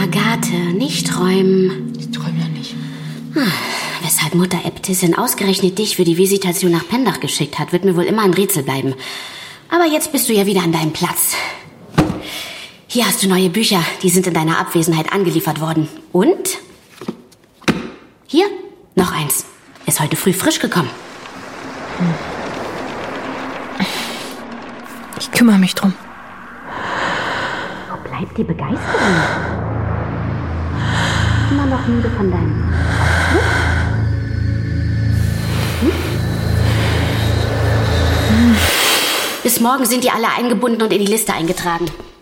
Agathe, nicht träumen. Ich träume ja nicht. Weshalb Mutter Äbtissin ausgerechnet dich für die Visitation nach Pendach geschickt hat, wird mir wohl immer ein Rätsel bleiben. Aber jetzt bist du ja wieder an deinem Platz. Hier hast du neue Bücher, die sind in deiner Abwesenheit angeliefert worden. Und? Hier, noch eins. Ist heute früh frisch gekommen. Ich kümmere mich drum. Wo bleibt die Begeisterung? Immer noch müde von deinem... Bis morgen sind die alle eingebunden und in die Liste eingetragen.